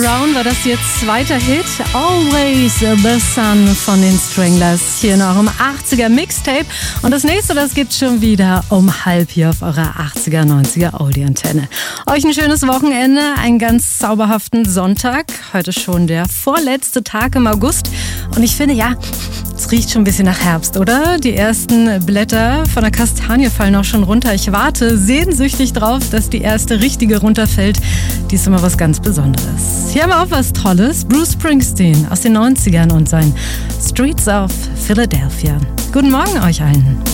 Brown war das jetzt zweiter Hit. Always the Sun von den Stranglers. Hier noch im 80er Mixtape. Und das nächste, das gibt's schon wieder um 12:30 hier auf eurer 80er, 90er Oldie-Antenne. Euch ein schönes Wochenende, einen ganz zauberhaften Sonntag. Heute schon der vorletzte Tag im August. Und ich finde, ja, es riecht schon ein bisschen nach Herbst, oder? Die ersten Blätter von der Kastanie fallen auch schon runter. Ich warte sehnsüchtig drauf, dass die erste richtige runterfällt. Die ist immer was ganz Besonderes. Hier haben wir auch was Tolles. Bruce Springsteen aus den 90ern und sein Streets of Philadelphia. Guten Morgen euch allen.